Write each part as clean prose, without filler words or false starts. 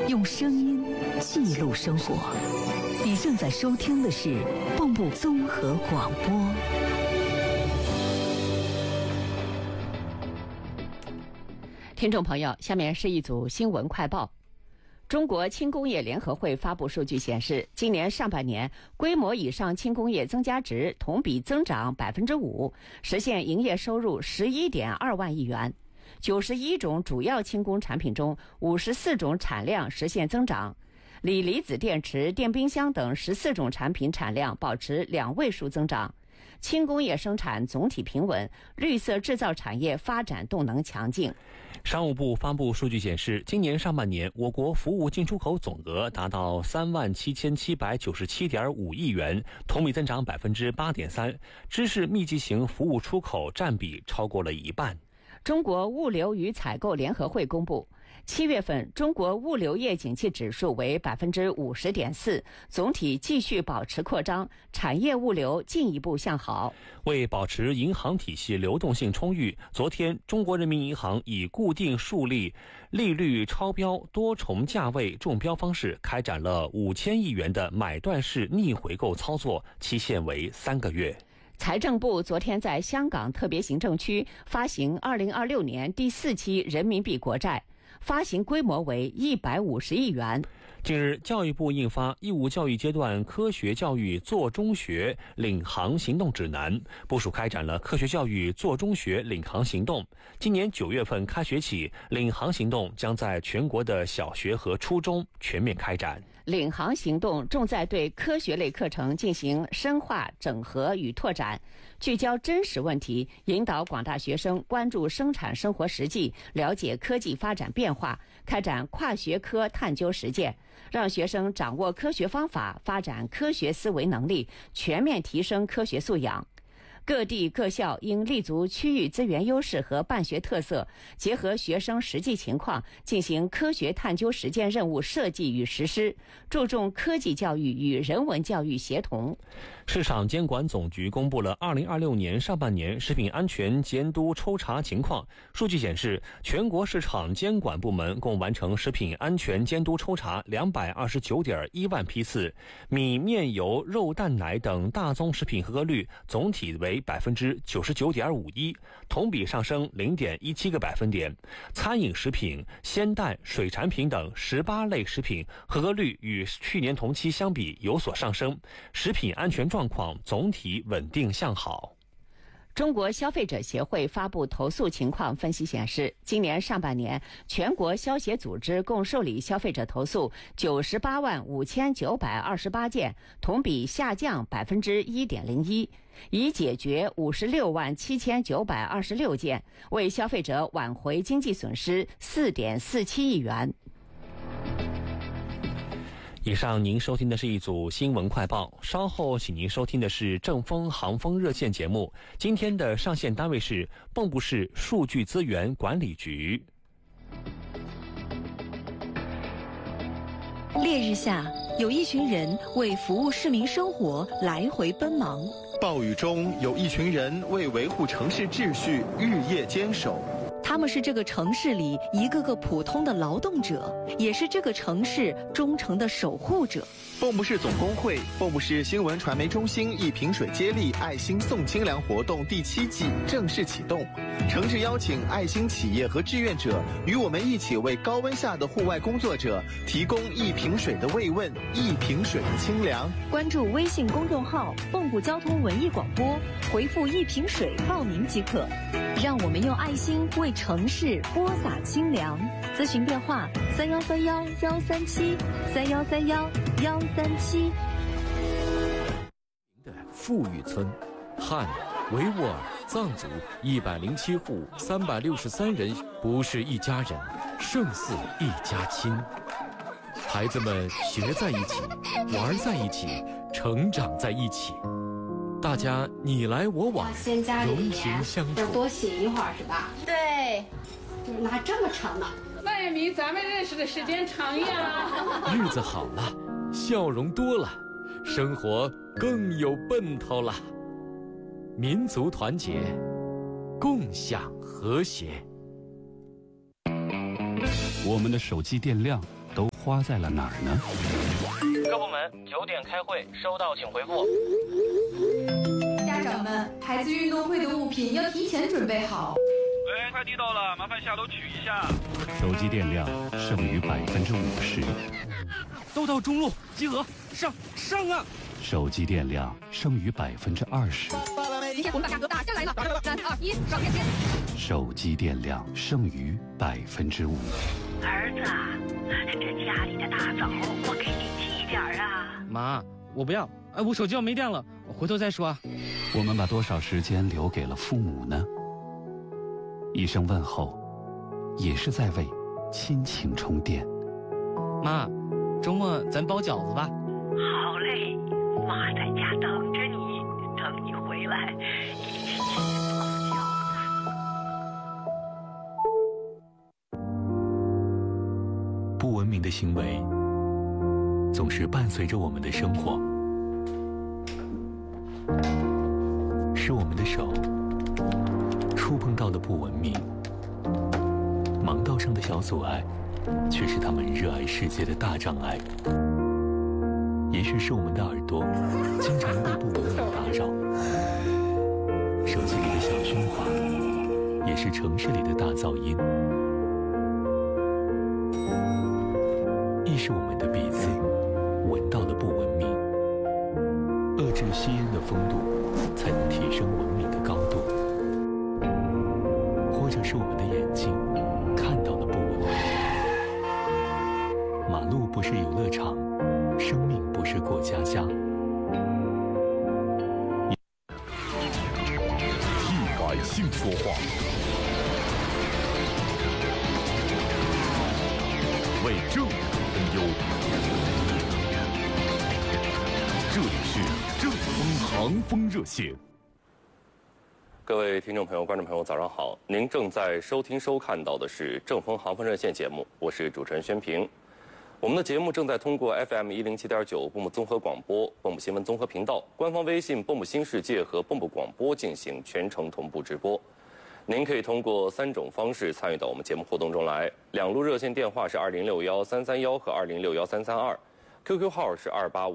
用声音记录生活。你正在收听的是蚌埠综合广播。 听众朋友，下面是一组新闻快报。中国轻工业联合会发布数据显示，今年上半年规模以上轻工业增加值同比增长 5%， 实现营业收入 11.2 万亿元。91种主要轻工产品中，54种产量实现增长。锂离子电池、电冰箱等14种产品产量保持2位数增长。轻工业生产总体平稳，绿色制造产业发展动能强劲。 商务部发布数据显示，今年上半年我国服务进出口总额达到37797.5亿元，同比增长 8.3%， 知识密集型服务出口占比超过了一半。 中国物流与采购联合会公布，7月份中国物流业景气指数为 50.4%， 总体继续保持扩张，产业物流进一步向好。 为保持银行体系流动性充裕，昨天中国人民银行以固定数利率超标多重价位中标方式开展了5000亿元的买断式逆回购操作，期限为3个月。 财政部昨天在香港特别行政区发行2026年第4期人民币国债，发行规模为150亿元。 近日，教育部印发义务教育阶段科学教育做中学领航行动指南，部署开展了科学教育做中学领航行动。今年9月份开学起，领航行动将在全国的小学和初中全面开展。 领航行动重在对科学类课程进行深化整合与拓展，聚焦真实问题，引导广大学生关注生产生活实际，了解科技发展变化，开展跨学科探究实践，让学生掌握科学方法，发展科学思维能力，全面提升科学素养。各地各校应立足区域资源优势和办学特色，结合学生实际情况，进行科学探究实践任务设计与实施，注重科技教育与人文教育协同。 市场监管总局公布了2026年上半年食品安全监督抽查情况。数据显示，全国市场监管部门共完成食品安全监督抽查229.1万批次，米、面、油、肉、蛋、奶等大宗食品合格率总体为99.51%，同比上升0.17个百分点。餐饮食品、鲜蛋、水产品等18类食品合格率与去年同期相比有所上升，食品安全状况总体稳定向好。 中国消费者协会发布投诉情况分析显示，今年上半年全国消协组织共受理消费者投诉98万5928件，同比下降 1.01%， 已解决56万7926件，为消费者挽回经济损失 4.47亿元。 以上您收听的是一组新闻快报，稍后请您收听的是正风航风热线节目。今天的上线单位是蚌埠市数据资源管理局。 烈日下，有一群人为服务市民生活来回奔忙； 暴雨中，有一群人为维护城市秩序日夜坚守。 他们是这个城市里一个个普通的劳动者，也是这个城市忠诚的守护者。 蚌埠市总工会、蚌埠市新闻传媒中心一瓶水接力爱心送清凉活动第7季正式启动，诚挚邀请爱心企业和志愿者与我们一起为高温下的户外工作者提供一瓶水的慰问，一瓶水的清凉。 关注微信公众号蚌埠交通文艺广播，回复一瓶水报名即可。让我们用爱心为城市播撒清凉。咨询电话3131-137，3131-137。 的富裕村，汉、维吾尔、藏族107户363人，不是一家人，胜似一家亲。孩子们学在一起，玩在一起，成长在一起。大家你来我往， 先加融情相处， 就多洗一会儿是吧？ 对， 就是拿这么长呢， 那也比咱们认识的时间长呀。 日子好了，笑容多了，生活更有奔头了。民族团结，共享和谐。 我们的手机电量都花在了哪儿呢？ 各部门9点开会，收到请回复。 家长们，孩子运动会的物品要提前准备好。 喂，快递到了，麻烦下楼取一下。 手机电量剩余50%。 都到中路，集合，上啊！ 手机电量剩余20%。 今天我们把价格打下来了，3、2、1，上链接。 手机电量剩余5%。 儿子，这家里的大枣我给你寄点啊。 妈，我不要，我手机要没电了，回头再说啊。 我们把多少时间留给了父母呢？一声问候，也是在为亲情充电。 妈，周末咱包饺子吧。 好嘞，妈在家等着你，等你回来一起吃包饺子。 不文明的行为总是伴随着我们的生活，是我们的手触碰到的不文明，盲道上的小阻碍却是他们热爱世界的大障碍。也许是我们的耳朵经常被不文明打扰，手机里的小喧哗也是城市里的大噪音。亦是我们的鼻子闻到的不文明，遏制吸烟的风度，才能提升文明的高度。或者是我们的眼睛看到的不文明。马路不是游乐场，生命不是过家家。 替百姓说话，为政府分忧。这里是正风航风热线。 各位听众朋友、观众朋友，早上好！您正在收听、收看到的是正风航风热线节目，我是主持人宣平。我们的节目正在通过 FM107.9蹦布综合广播、蹦布新闻综合频道、官方微信蹦布新世界和蹦布广播进行全程同步直播。您可以通过3种方式参与到我们节目活动中来。2路热线电话是2061-331和2061-332，QQ 号是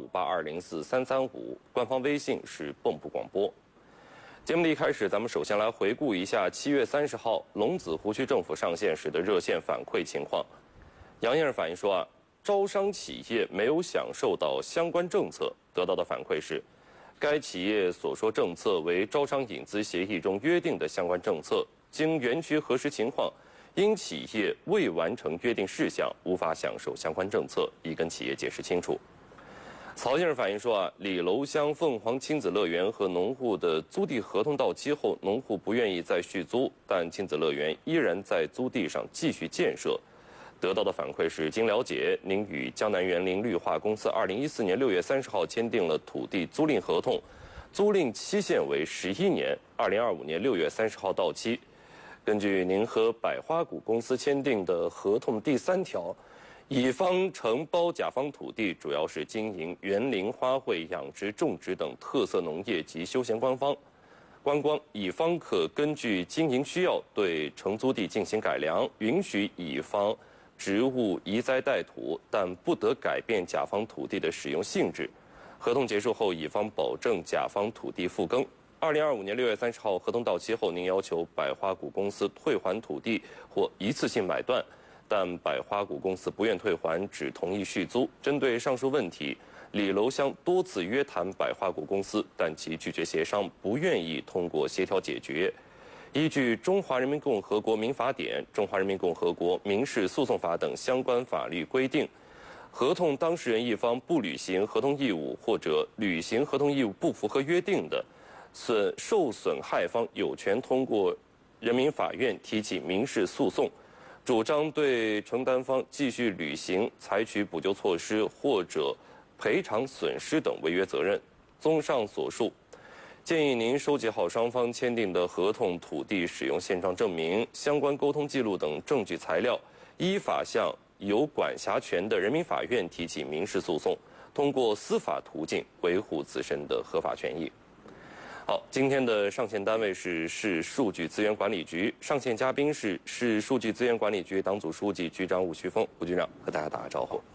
2858204335，官方微信是蹦布广播。节目的一开始，咱们首先来回顾一下7月30号龙子湖区政府上线时的热线反馈情况。杨先生反映说招商企业没有享受到相关政策，得到的反馈是，该企业所说政策为招商引资协议中约定的相关政策，经园区核实情况，因企业未完成约定事项，无法享受相关政策，已跟企业解释清楚。曹先生反映说李楼乡凤凰亲子乐园和农户的租地合同到期后，农户不愿意再续租，但亲子乐园依然在租地上继续建设。得到的反馈是，经了解，您与江南园林绿化公司2014年6月30号签订了土地租赁合同，租赁期限为11年，2025年6月30号到期。根据您和百花谷公司签订的合同第3条，乙方承包甲方土地，主要是经营园林、花卉、养殖、种植等特色农业及休闲观光。乙方可根据经营需要对承租地进行改良，允许乙方植物移栽代土，但不得改变甲方土地的使用性质。合同结束后，乙方保证甲方土地复耕。2025年6月30号合同到期后，您要求百花谷公司退还土地或一次性买断，但百花谷公司不愿退还，只同意续租。针对上述问题，李楼乡多次约谈百花谷公司，但其拒绝协商，不愿意通过协调解决。依据《中华人民共和国民法典》《中华人民共和国民事诉讼法》等相关法律规定，合同当事人一方不履行合同义务或者履行合同义务不符合约定的，受损害方有权通过人民法院提起民事诉讼，主张对承担方继续履行采取补救措施或者赔偿损失等违约责任。综上所述，建议您收集好双方签订的合同、土地使用现状证明、相关沟通记录等证据材料，依法向有管辖权的人民法院提起民事诉讼，通过司法途径维护自身的合法权益。好，今天的上线单位是市数据资源管理局，上线嘉宾是市数据资源管理局党组书记、局长武旭峰。武局长和大家打个招呼。